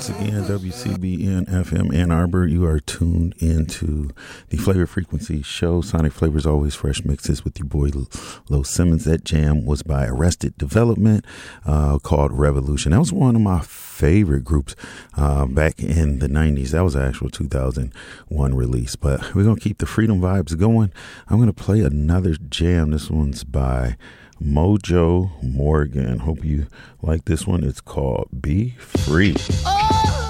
again, WCBN FM Ann Arbor. You are tuned into the Flavor Frequency Show. Sonic Flavors, always fresh mixes with your boy Lo Simmons. That jam was by Arrested Development called Revolution. That was one of my favorite groups back in the 90s. That was an actual 2001 release. But we're going to keep the freedom vibes going. I'm going to play another jam. This one's by Mojo Morgan. Hope you like this one. It's called Be Free. Oh!